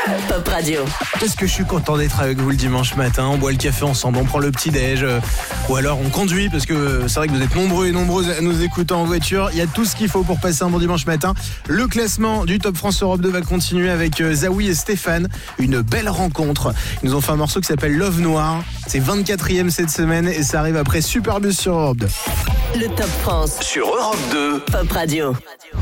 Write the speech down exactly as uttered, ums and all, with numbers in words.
Pop Radio. Qu'est-ce que je suis content d'être avec vous le dimanche matin. On boit le café ensemble, on prend le petit-déj, euh, ou alors on conduit, parce que c'est vrai que vous êtes nombreux et nombreuses à nous écouter en voiture. Il y a tout ce qu'il faut pour passer un bon dimanche matin. Le classement du Top France Europe deux va continuer avec euh, Zawi et Stéphane. Une belle rencontre. Ils nous ont fait un morceau qui s'appelle Love Noir. C'est vingt-quatrième cette semaine et ça arrive après Superbus sur Europe deux. Le Top France Sur Europe deux. Pop Radio.